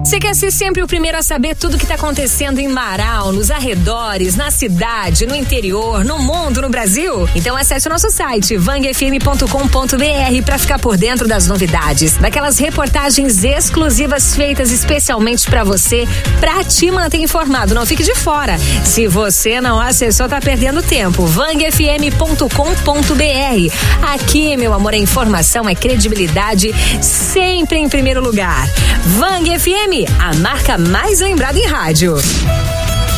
Você quer ser sempre o primeiro a saber tudo que está acontecendo em Marau, nos arredores, na cidade, no interior, no mundo, no Brasil? Então acesse o nosso site vangfm.com.br para ficar por dentro das novidades, daquelas reportagens exclusivas feitas especialmente para você, para te manter informado. Não fique de fora. Se você não acessou, tá perdendo tempo. vangfm.com.br. Aqui, meu amor, a informação é credibilidade sempre em primeiro lugar. Vang FM, a marca mais lembrada em rádio.